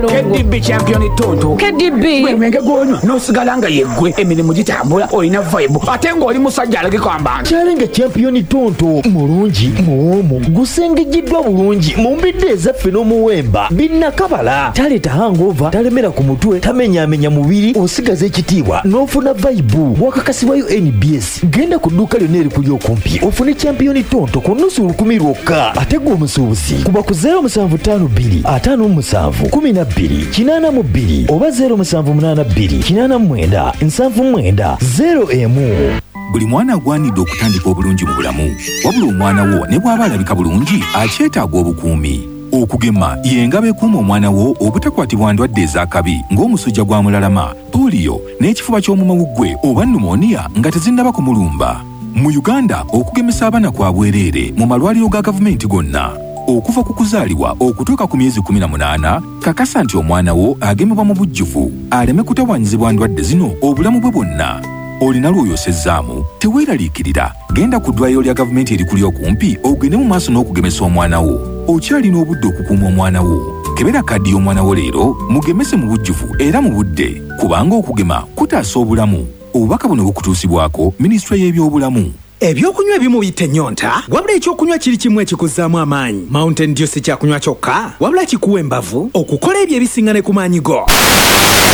KDB champion tonto. KDB. Gwe mwenge gwonywa n'osigala nga yeggwe emirimu gitambula olina vibe ate ng'oli musajja alagikamba. Challenge champion tonto mulungi muwomu gusengejiddwa bulungi mu mbidde ezaffe n'omuwemba binnakabala taleeta hangover talemera ku mutwe tamenyaamenya mubiri osigaza ekitiibwa n'ofuna vibe wakakasibwayo NBS genda ku dduuka lyonna erikuli okumpi ofune champion tonto ku nnusu 10 lwokka ate gwe omusuubuzi kuba ku 0752 57 12 82 oba 0782 89 79 0 buli mwana agwanidde okutandika obulungi mu bulamu wabula omwana wo ne bw'aba alabika bulungi akyetaaga obukuumi okugema y'engabo ekuuma omwana wo obutakwatibwa ndwadde ez'akabi ng'omusujja gwa mulalama poliyo n'ekifuba ky'omuma wuggwe oba pneumonia nga tezinnaba kumulumba mu Uganda okugemesa abaana kwa bwereere mu malwaliro ga gavumenti gonna okuva ku kuzaalibwa okutuuka ku myezi 18 kakasa nti omwana wo agemebwa mu bujjuvu aleme kutawaanyizibwa ndwadde zino obulamu bwe bwonna olina lw'oyosezzaamu teweeraliikirira genda ku ddwaliro lya gavumenti erikuli okumpi ogende mu maaso n'okugemesa omwana wo okyalina obudde okukuuma omwana wo kebera kaddi y'omwana wo leero mugemese mu bujjuvu era mu budde kubanga okugema kutaasa obulamu obubaka buno bukutuusibwako minisitule y'ebyobulamu. Ebyokunywa ebimu biyita ennyonta wabula ekyokunywa kiri kimu ekikuzzaamu amaanyi. Mountain Dew si kyakunywa kyokka wabula kikuwa embavu okukola ebyo ebisinga ne ku maanyi go.